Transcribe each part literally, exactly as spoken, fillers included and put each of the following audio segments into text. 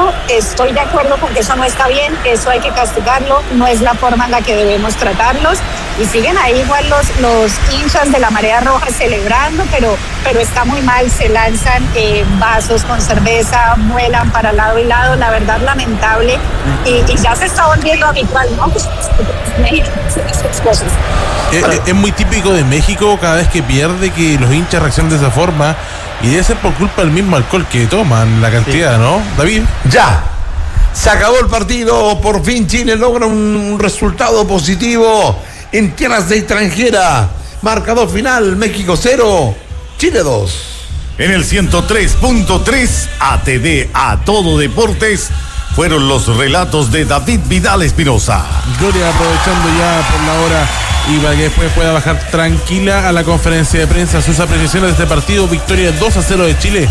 mismo. Estoy de acuerdo con que eso no está bien, eso hay que castigarlo, no es la forma en la que debemos tratarlos. Y siguen ahí igual los, los hinchas de la Marea Roja celebrando, pero, pero está muy mal, se lanzan eh, vasos con cerveza, vuelan para lado y lado, la verdad lamentable, y, y ya se está volviendo habitual, ¿no? Pues, México hace estas cosas. Es, es muy típico de México cada vez que pierde que los hinchas reaccionan de esa forma, y debe ser por culpa del mismo alcohol que toman, la cantidad, sí. ¿No, David? Ya, se acabó el partido, por fin Chile logra un resultado positivo en tierras de extranjera. Marcador final, México cero, Chile dos. En el ciento tres punto tres A T D, A Todo Deportes, fueron los relatos de David Vidal Espinosa. Gloria, aprovechando ya por la hora y para que después pueda bajar tranquila a la conferencia de prensa sus apreciaciones de este partido, victoria dos a cero de Chile.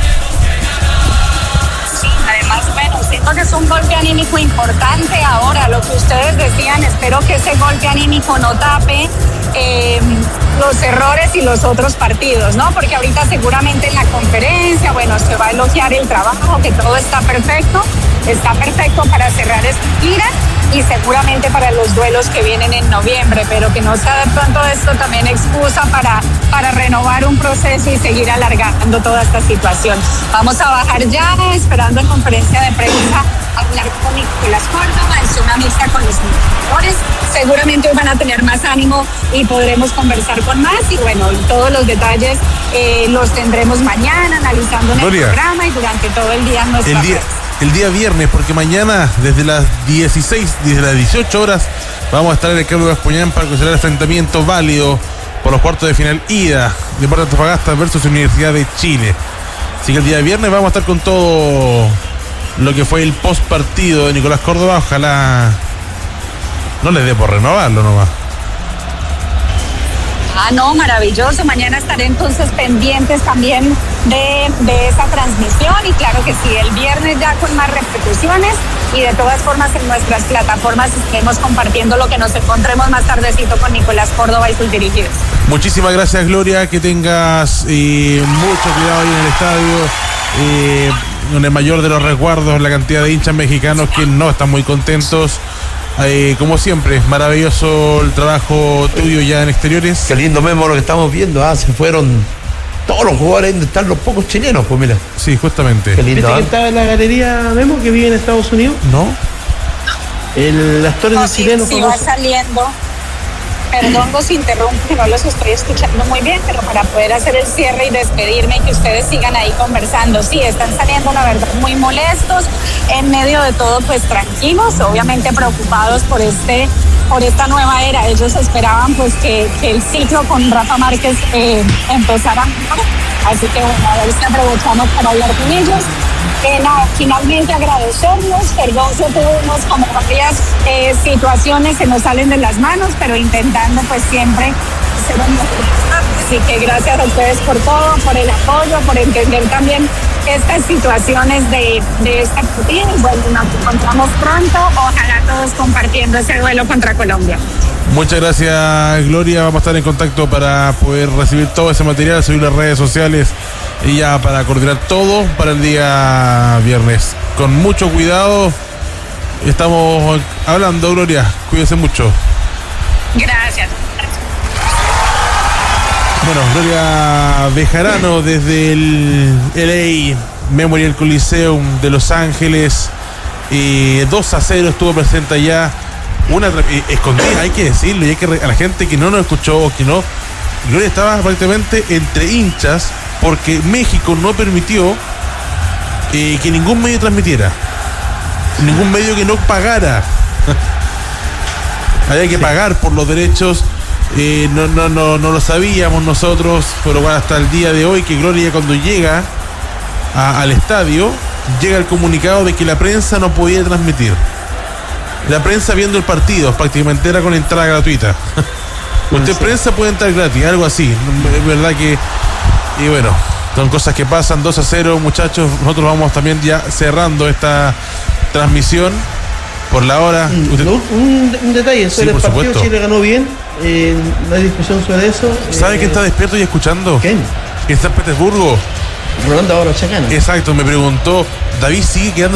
Sí, además, bueno, siento que es un golpe anímico importante ahora, lo que ustedes decían, espero que ese golpe anímico no tape eh, los errores y los otros partidos, ¿no? Porque ahorita seguramente en la conferencia, bueno, se va a elogiar el trabajo, que todo está perfecto, está perfecto para cerrar esta gira y seguramente para los duelos que vienen en noviembre, pero que no sea de pronto esto también excusa para, para renovar un proceso y seguir alargando toda esta situación. Vamos a bajar ya, esperando en conferencia de prensa hablar con Nicolás Córdoba, es una mixta con los jugadores, seguramente hoy van a tener más ánimo y podremos conversar con más, y bueno, todos los detalles eh, los tendremos mañana analizando en Gloria, el programa y durante todo el día en nuestra el día, red. el día viernes, porque mañana desde las dieciséis, desde las dieciocho horas vamos a estar en el Carlos Gascuñán para considerar el enfrentamiento válido por los cuartos de final ida, Deportes Antofagasta versus Universidad de Chile. Así que el día viernes vamos a estar con todo lo que fue el post partido de Nicolás Córdoba. Ojalá no les dé por renovarlo nomás. Ah, no, maravilloso. Mañana estaré entonces pendientes también de, de esa transmisión, y claro que sí, el viernes ya con más repercusiones, y de todas formas en nuestras plataformas estaremos compartiendo lo que nos encontremos más tardecito con Nicolás Córdoba y sus dirigidos. Muchísimas gracias, Gloria, que tengas eh, mucho cuidado ahí en el estadio, eh, con el mayor de los resguardos, la cantidad de hinchas mexicanos que no están muy contentos. Eh, como siempre, maravilloso el trabajo tuyo ya en exteriores. Qué lindo, Memo, lo que estamos viendo. Ah, se fueron todos los jugadores, donde están los pocos chilenos, pues mira. Sí, justamente. Qué lindo. ¿Viste ¿eh? que estaba en la galería, Memo, que vive en Estados Unidos? ¿No? El actor No, de sí, chileno sí va famoso. saliendo. Perdón, los interrumpo, que no los estoy escuchando muy bien, pero para poder hacer el cierre y despedirme y que ustedes sigan ahí conversando. Sí, están saliendo, la verdad, muy molestos, en medio de todo, pues tranquilos, obviamente preocupados por este, por esta nueva era. Ellos esperaban pues que, que el ciclo con Rafa Márquez eh, empezara mejor. Así que bueno, a ver si aprovechamos para hablar con ellos. Eh, nada, finalmente agradecerlos, perdón si tuvimos como varias eh, situaciones que nos salen de las manos, pero intentando pues siempre ser un mejor. Así que gracias a ustedes por todo, por el apoyo, por entender también estas situaciones de, de esta partida. Y bueno, nos encontramos pronto, ojalá todos compartiendo ese duelo contra Colombia. Muchas gracias, Gloria. Vamos a estar en contacto para poder recibir todo ese material, subir las redes sociales y ya para coordinar todo para el día viernes. Con mucho cuidado estamos hablando, Gloria. Cuídese mucho. Gracias. Bueno, Gloria Bejarano desde el L A Memorial Coliseum de Los Ángeles. Eh, dos a cero estuvo presente allá. Una eh, escondida, hay que decirlo, y hay que re- a la gente que no nos escuchó o que no, Gloria estaba prácticamente entre hinchas porque México no permitió eh, que ningún medio transmitiera, ningún medio que no pagara. Había que pagar por los derechos. Eh, no, no, no, no lo sabíamos nosotros, pero bueno, hasta el día de hoy que Gloria, cuando llega a, al estadio, llega el comunicado de que la prensa no podía transmitir. La prensa viendo el partido, prácticamente era con entrada gratuita. Usted sí. Prensa puede entrar gratis, algo así. Es verdad que, y bueno, son cosas que pasan. Dos a cero, muchachos. Nosotros vamos también ya cerrando esta transmisión por la hora. Usted... Un, un, un detalle sobre sí, el partido, supuesto. Chile ganó bien, eh, no hay discusión sobre eso. ¿Sabe eh, quién está despierto y escuchando? ¿Quién? En San Petersburgo. Rolando ahora Chacana. Exacto, me preguntó, David sigue quedando